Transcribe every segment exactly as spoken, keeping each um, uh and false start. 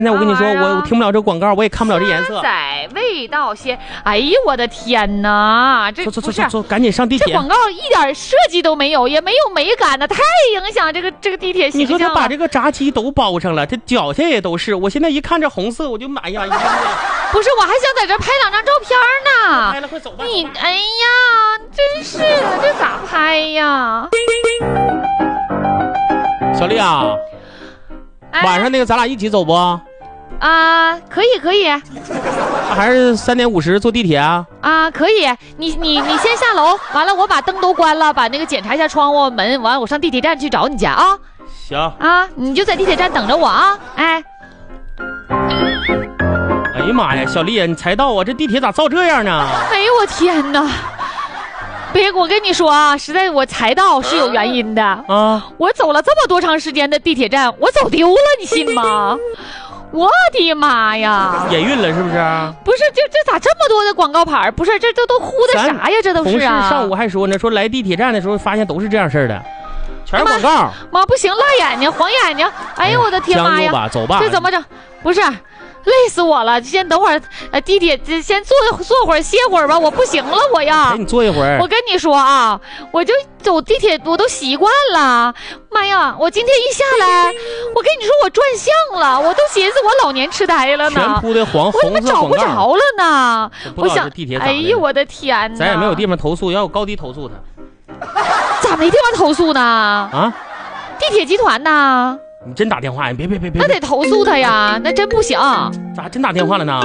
那我跟你说，我我听不了这广告，我也看不了这颜色。 在味道鲜，哎呦我的天哪！这走走走走走，赶紧上地铁。 这广告一点设计都没有，也没有美感的，太影响这个这个地铁形象了。 你说他把这个炸鸡都包上了，这脚下也都是。我现在一看这红色，我就哎呀， 不是，我还想在这拍两张照片呢。 拍了，快走吧。 你哎呀，真是的，这咋拍呀？ 小丽啊，哎、晚上那个咱俩一起走不？ 啊，可以可以， 还是三点五十坐地铁啊？ 啊，可以，你你你先下楼，完了我把灯都关了，把那个检查一下窗户门，完了我上地铁站去找你去啊。 行啊，你就在地铁站等着我啊，哎。 哎呀妈呀，小丽，你才到啊，这地铁咋造这样呢？ 哎呦我天哪！别，我跟你说啊，实在我才到是有原因的啊。我走了这么多长时间的地铁站，我走丢了，你信吗？我的妈呀！ 眼晕了是不是？ 不是，这这咋这么多的广告牌？不是，这这都呼的啥呀？这都是啊！同事上午还说呢，说来地铁站的时候发现都是这样式的，全是广告。 妈，不行，辣眼睛，黄眼睛！哎呦我的天妈呀！ 吧，走吧。 这怎么整？不是。累死我了！先等会儿，呃，地铁先坐坐会儿，歇会儿吧。我不行了，我要。 你坐一会儿。 我跟你说啊，我就走地铁，我都习惯了。妈呀，我今天一下来，我跟你说我转向了，我都寻思我老年痴呆了呢。 全铺的黄红色广告， 我找不着了呢。 我想地铁， 哎呦我的天哪！ 咱也没有地方投诉，要有高低投诉他。 咋没地方投诉呢？啊，地铁集团呢？ 你真打电话呀？别别别别， 那得投诉他呀，那真不行。 咋真打电话了呢？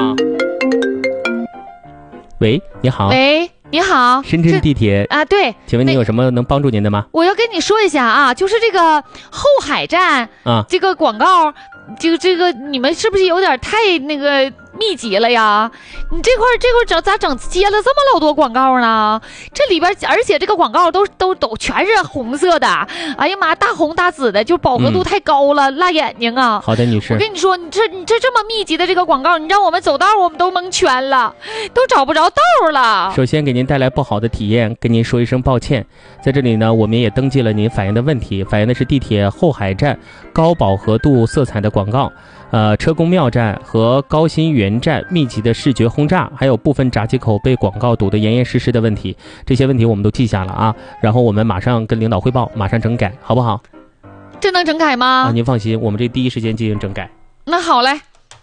喂，你好。 喂，你好。 深圳地铁啊，对。 请问你有什么能帮助您的吗？ 我要跟你说一下啊，就是这个后海站啊，这个广告，这个这个你们是不是有点太那个密集了呀？你这块这块整咋整接了这么老多广告呢？这里边而且这个广告都都都全是红色的，哎呀妈，大红大紫的，就饱和度太高了，嗯、辣眼睛啊！ 好的，女士， 我跟你说，你这你这这么密集的这个广告，你让我们走道我们都蒙圈了，都找不着道了。 首先给您带来不好的体验，跟您说一声抱歉。在这里呢，我们也登记了您反映的问题，反映的是地铁后海站高饱和度色彩的广告。呃，车公庙站和高新园站密集的视觉轰炸，还有部分闸机口被广告堵得严严实实的问题，这些问题我们都记下了啊。然后我们马上跟领导汇报，马上整改，好不好？ 这能整改吗？ 啊，您放心，我们这第一时间进行整改。 那好嘞。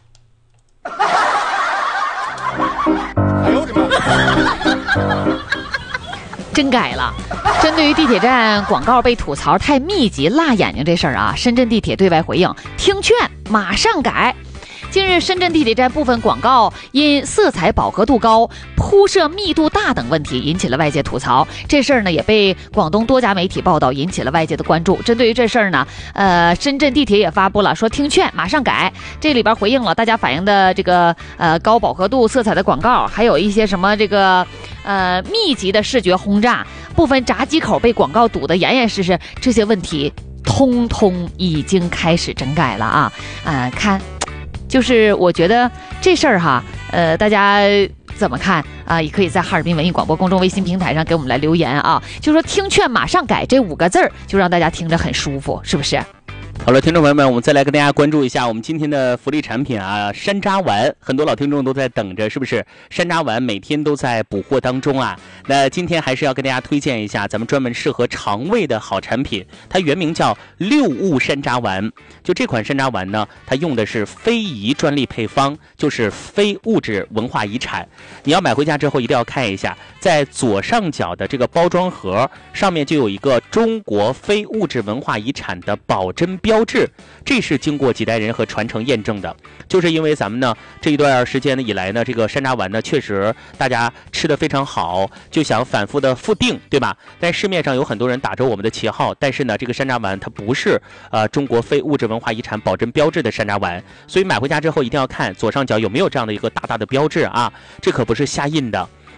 哎呦我的妈！ 真改了。针对于地铁站广告被吐槽太密集、辣眼睛这事儿啊，深圳地铁对外回应，听劝，马上改。近日，深圳地铁站部分广告因色彩饱和度高、铺设密度大等问题引起了外界吐槽。这事儿呢也被广东多家媒体报道，引起了外界的关注。针对于这事儿呢，呃，深圳地铁也发布了说听劝，马上改。这里边回应了大家反映的这个呃高饱和度色彩的广告，还有一些什么这个呃密集的视觉轰炸，部分闸机口被广告堵得严严实实，这些问题通通已经开始整改了啊！呃，看。就是我觉得这事儿哈，呃，大家怎么看啊？也可以在哈尔滨文艺广播公众微信平台上给我们来留言啊。就说听劝马上改这五个字儿，就让大家听着很舒服，是不是？ 好了，听众朋友们，我们再来跟大家关注一下我们今天的福利产品啊，山楂丸，很多老听众都在等着，是不是？山楂丸每天都在补货当中啊。那今天还是要跟大家推荐一下咱们专门适合肠胃的好产品，它原名叫六物山楂丸。就这款山楂丸呢，它用的是非遗专利配方，就是非物质文化遗产。你要买回家之后一定要看一下，在左上角的这个包装盒上面就有一个中国非物质文化遗产的保真标志，这是经过几代人和传承验证的。就是因为咱们呢这一段时间以来呢，这个山楂丸呢确实大家吃得非常好，就想反复的复订，对吧？但市面上有很多人打着我们的旗号，但是呢这个山楂丸它不是呃中国非物质文化遗产保真标志的山楂丸，所以买回家之后一定要看左上角有没有这样的一个大大的标志啊，这可不是瞎印的。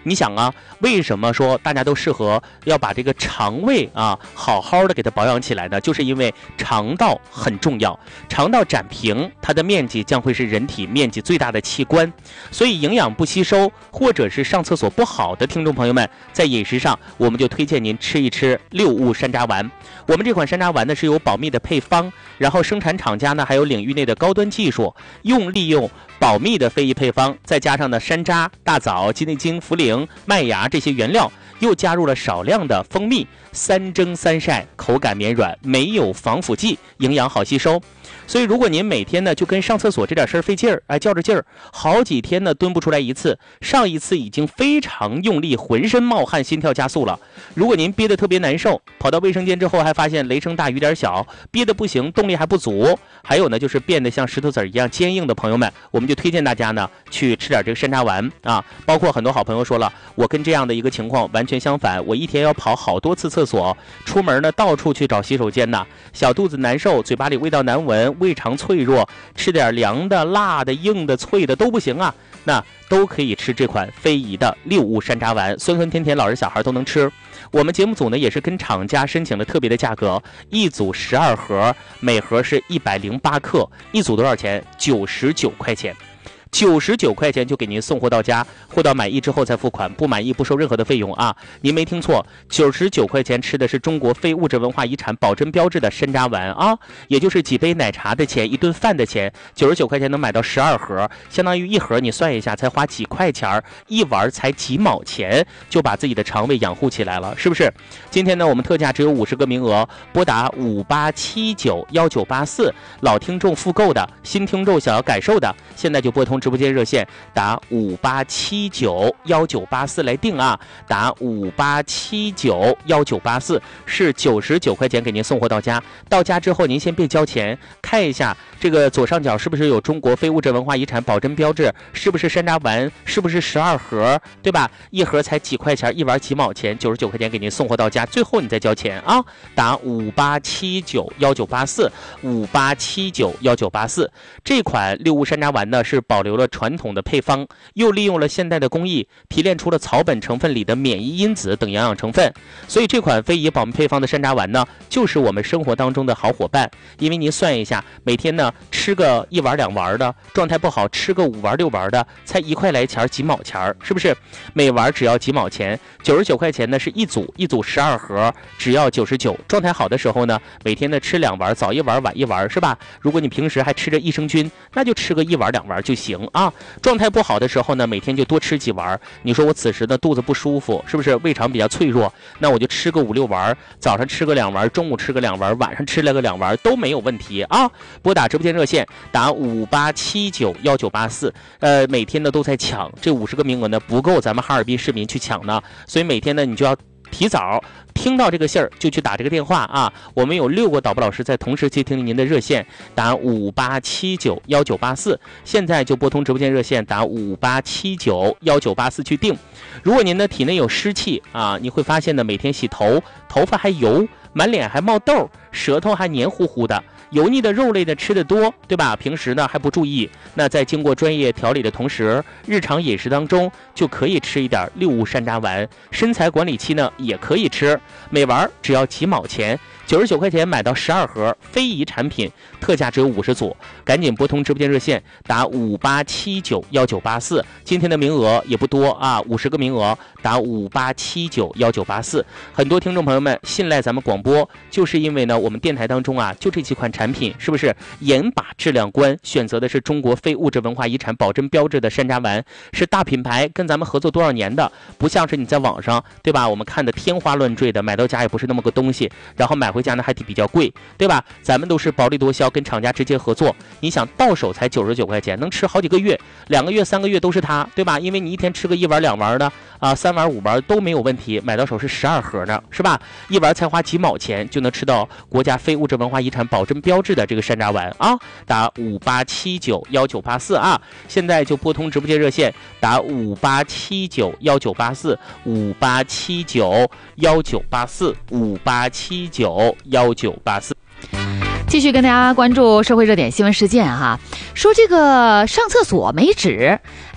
你想啊，为什么说大家都适合要把这个肠胃啊好好的给它保养起来呢？就是因为肠道很重要，肠道展平，它的面积将会是人体面积最大的器官，所以营养不吸收或者是上厕所不好的听众朋友们，在饮食上我们就推荐您吃一吃六物山楂丸。我们这款山楂丸呢是有保密的配方，然后生产厂家呢还有领域内的高端技术，用利用保密的非遗配方，再加上呢山楂、大枣、鸡内金、茯苓、麦芽这些原料，又加入了少量的蜂蜜，三蒸三晒，口感绵软，没有防腐剂，营养好吸收。所以如果您每天呢就跟上厕所这点事儿费劲儿，哎，较着劲儿，好几天呢蹲不出来一次，上一次已经非常用力，浑身冒汗，心跳加速了。如果您憋得特别难受，跑到卫生间之后还发现雷声大雨点小，憋得不行，动力还不足，还有呢就是变得像石头子一样坚硬的朋友们，我们就推荐大家呢去吃点这个山楂丸啊。包括很多好朋友说了，我跟这样的一个情况完全相反，我一天要跑好多次厕所，出门呢到处去找洗手间呢，小肚子难受，嘴巴里味道难闻，胃肠脆弱，吃点凉的、辣的、硬的、脆的都不行啊，那都可以吃这款非遗的六物山楂丸，酸酸甜甜，老人小孩都能吃。我们节目组呢也是跟厂家申请了特别的价格，一组十二盒，每盒是一百零八克，一组多少钱？九十九块钱。九十九块钱就给您送货到家，货到满意之后再付款，不满意不收任何的费用啊！您没听错，九十九块钱吃的是中国非物质文化遗产保真标志的山楂丸啊，也就是几杯奶茶的钱，一顿饭的钱，九十九块钱能买到十二盒，相当于一盒你算一下才花几块钱，一丸才几毛钱，就把自己的肠胃养护起来了，是不是？今天呢，我们特价只有五十个名额，拨打五八七九幺九八四，老听众复购的，新听众想要感受的，现在就拨通直播间热线打五八七九幺九八四来定啊，打五八七九幺九八四是九十九块钱给您送货到家。到家之后您先别交钱，看一下这个左上角是不是有中国非物质文化遗产保真标志，是不是山楂丸，是不是十二盒，对吧？一盒才几块钱，一丸几毛钱，九十九块钱给您送货到家，最后你再交钱啊。打五八七九幺九八四五八七九幺九八四。这款六物山楂丸呢是保留了传统的配方，又利用了现代的工艺，提炼出了草本成分里的免疫因子等营养成分，所以这款非遗保密配方的山楂丸呢，就是我们生活当中的好伙伴。因为您算一下，每天呢吃个一丸两丸的，状态不好吃个五丸六丸的，才一块来钱几毛钱，是不是？每丸只要几毛钱，九十九块钱呢是一组，一组十二盒，只要九十九。状态好的时候呢，每天呢吃两丸，早一丸晚一丸，是吧？如果你平时还吃着益生菌，那就吃个一丸两丸就行啊。状态不好的时候呢，每天就多吃几丸。你说我此时呢肚子不舒服，是不是胃肠比较脆弱？那我就吃个五六丸，早上吃个两丸，中午吃个两丸，晚上吃了个两丸都没有问题啊。拨打直播间热线打五八七九幺九八四，呃，每天呢都在抢，这五十个名额呢不够咱们哈尔滨市民去抢呢，所以每天呢你就要提早听到这个信儿就去打这个电话啊！我们有六个导播老师在同时接听您的热线，打五八七九幺九八四，现在就拨通直播间热线打五八七九幺九八四去定。如果您的体内有湿气啊，你会发现呢，每天洗头，头发还油，满脸还冒痘，舌头还黏糊糊的。油腻的肉类的吃的多，对吧？平时呢还不注意，那在经过专业调理的同时，日常饮食当中就可以吃一点六物山楂丸。身材管理期呢也可以吃，每丸只要几毛钱，九十九块钱买到十二盒，非遗产品，特价只有五十组，赶紧拨通直播间热线打五八七九幺九八四。今天的名额也不多啊，五十个名额，打五八七九幺九八四。很多听众朋友们信赖咱们广播，就是因为呢我们电台当中啊就这几款产品，是不是严把质量关，选择的是中国非物质文化遗产保真标志的山楂丸，是大品牌，跟咱们合作多少年的，不像是你在网上，对吧？我们看的天花乱坠的，买到家也不是那么个东西，然后买回家呢还比较贵，对吧？咱们都是薄利多销，跟厂家直接合作，你想到手才九十九块钱，能吃好几个月，两个月三个月都是它，对吧？因为你一天吃个一丸两丸的啊，三丸五丸都没有问题，买到手是十二盒呢，是吧？一丸才花几毛钱就能吃到国家非物质文化遗产保真标志的这个山楂丸啊！打五八七九幺九八四啊！现在就拨通直播间热线，打五八七九幺九八四五八七九幺九八四五八七九幺九八四。 继续跟大家关注社会热点新闻事件哈，说这个上厕所没纸，哎，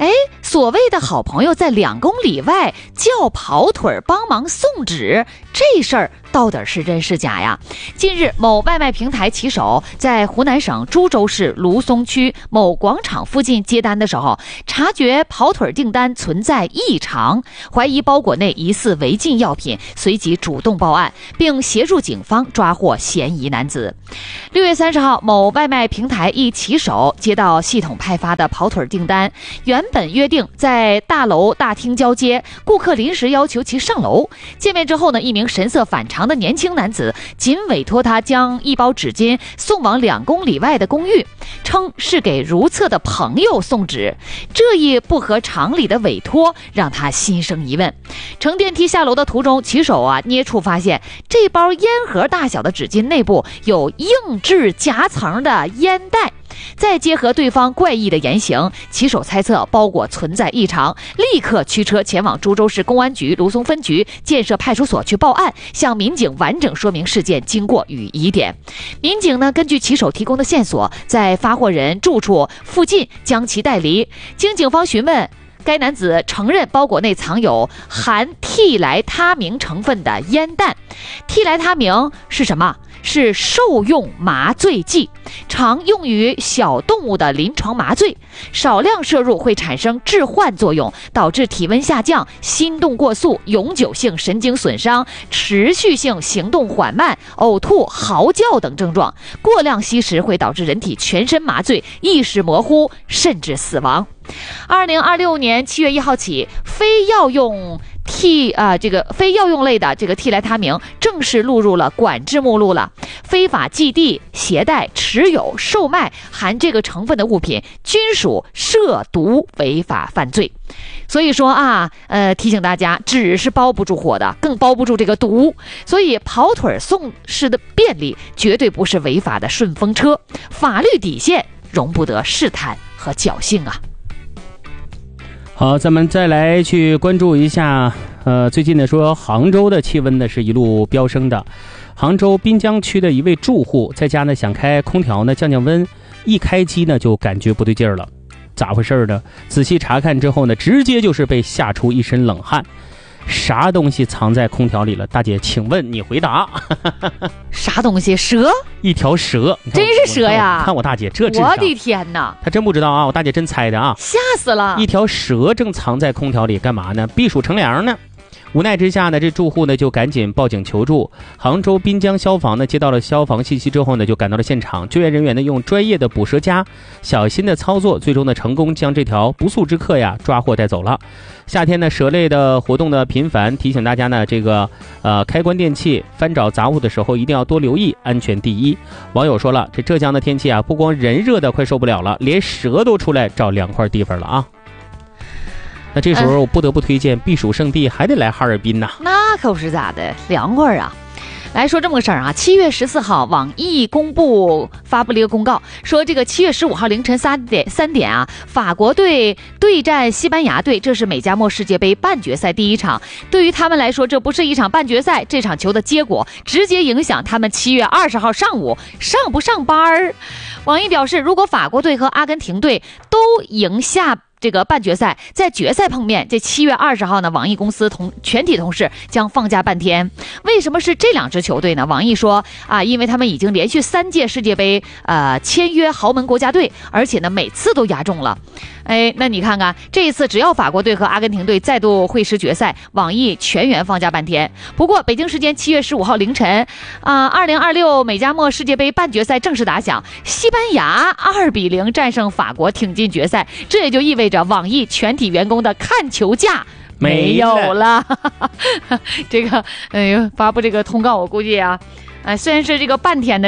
所谓的好朋友在两公里外叫跑腿帮忙送纸，这事儿到底是真是假呀？近日，某外卖平台骑手在湖南省株洲市芦松区某广场附近接单的时候，察觉跑腿订单存在异常，怀疑包裹内疑似违禁药品，随即主动报案，并协助警方抓获嫌疑男子。六月三十号，某外卖平台一骑手接到系统派发的跑腿订单，原本约定在大楼大厅交接，顾客临时要求其上楼。见面之后呢，一名神色反常的年轻男子仅委托他将一包纸巾送往两公里外的公寓，称是给如厕的朋友送纸。这一不合常理的委托让他心生疑问。乘电梯下楼的途中，骑手啊捏出发现这包烟盒大小的纸巾内部有硬质夹层的烟袋。再结合对方怪异的言行，骑手猜测包裹存在异常，立刻驱车前往株洲市公安局芦松分局建设派出所去报案，向民警完整说明事件经过与疑点。民警呢，根据骑手提供的线索，在发货人住处附近将其带离。经警方询问，该男子承认包裹内藏有含替来他明成分的烟弹。替来他明是什么？是兽用麻醉剂，常用于小动物的临床麻醉，少量摄入会产生致幻作用，导致体温下降、心动过速、永久性神经损伤、持续性行动缓慢、呕吐、嚎叫等症状。过量吸食会导致人体全身麻醉、意识模糊，甚至死亡。二零二六年七月一号起，非药用替啊、呃、这个非药用类的这个替来他明正式录入了管制目录了。非法寄递、携带、持有、售卖含这个成分的物品，均属涉毒违法犯罪。所以说啊，呃，提醒大家，纸是包不住火的，更包不住这个毒。所以跑腿送事的便利，绝对不是违法的顺风车。法律底线容不得试探和侥幸啊。 好，咱们再来去关注一下，呃，最近呢说杭州的气温呢是一路飙升的。杭州滨江区的一位住户在家呢想开空调呢降降温，一开机呢就感觉不对劲儿了，咋回事呢？仔细查看之后呢，直接就是被吓出一身冷汗。啥东西藏在空调里了？大姐，请问你回答。 啥东西？蛇？ 一条蛇？ 真是蛇呀！ 看我大姐这智商， 我的天哪！ 她真不知道啊，我大姐真猜的啊， 吓死了！ 一条蛇正藏在空调里干嘛呢？避暑乘凉呢。无奈之下呢，这住户呢就赶紧报警求助。杭州滨江消防呢接到了消防信息之后呢，就赶到了现场。救援人员呢用专业的捕蛇夹小心的操作，最终呢成功将这条不速之客呀抓获带走了。夏天呢蛇类的活动呢频繁，提醒大家呢这个呃开关电器、翻找杂物的时候一定要多留意，安全第一。网友说了，这浙江的天气啊，不光人热的快受不了了，连蛇都出来找凉快地方了啊。那这时候我不得不推荐避暑胜地，还得来哈尔滨呐、啊。 那可不是咋的，凉快啊！来说这么个事儿啊，七月十四号，网易公布发布了一个公告，说这个七月十五号凌晨三点三点啊，法国队对战西班牙队，这是美加墨世界杯半决赛第一场。对于他们来说，这不是一场半决赛，这场球的结果直接影响他们七月二十号上午上不上班儿。网易表示，如果法国队和阿根廷队都赢下这个半决赛，在决赛碰面，这七月二十号呢，网易公司同全体同事将放假半天。为什么是这两支球队呢？网易说啊，因为他们已经连续三届世界杯呃签约豪门国家队，而且呢每次都压中了。哎，那你看看这一次，只要法国队和阿根廷队再度会师决赛，网易全员放假半天。不过北京时间七月十五号凌晨啊，二零二六美加墨世界杯半决赛正式打响，西班牙二比零战胜法国，挺进决赛。这也就意味着网易全体员工的看球假没有了。这个哎呦，发布这个通告，我估计啊，呃，虽然是这个半天的